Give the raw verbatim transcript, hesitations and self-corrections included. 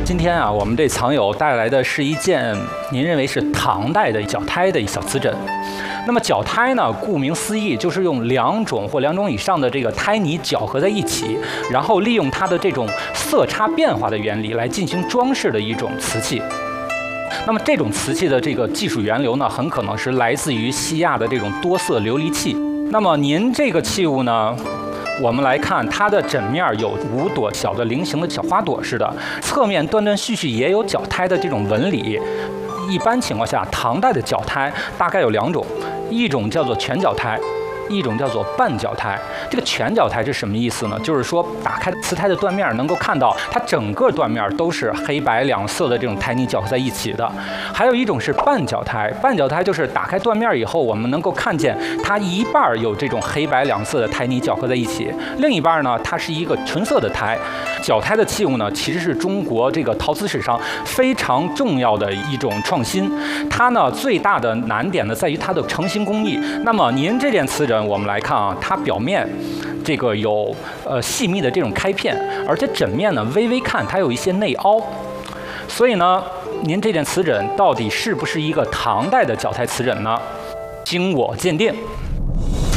今天啊，我们这藏友带来的是一件您认为是唐代的脚胎的小瓷枕。那么脚胎呢，顾名思义，就是用两种或两种以上的这个胎泥搅合在一起，然后利用它的这种色差变化的原理来进行装饰的一种瓷器。那么这种瓷器的这个技术源流呢，很可能是来自于西亚的这种多色琉璃器。那么您这个器物呢，我们来看它的枕面有五朵小的菱形的小花朵似的，侧面断断续续也有脚胎的这种纹理。一般情况下，唐代的脚胎大概有两种，一种叫做全脚胎，一种叫做半脚胎。这个全脚胎是什么意思呢？就是说打开瓷胎的断面，能够看到它整个断面都是黑白两色的这种胎泥搅合在一起的。还有一种是半脚胎，半脚胎就是打开断面以后，我们能够看见它一半有这种黑白两色的胎泥搅合在一起，另一半呢，它是一个纯色的胎。脚胎的器物呢，其实是中国这个陶瓷史上非常重要的一种创新。它呢最大的难点呢在于它的成型工艺。那么您这件瓷枕，我们来看啊，它表面这个有呃细密的这种开片，而且枕面呢微微看它有一些内凹。所以呢，您这件瓷枕到底是不是一个唐代的脚胎瓷枕呢？经我鉴定。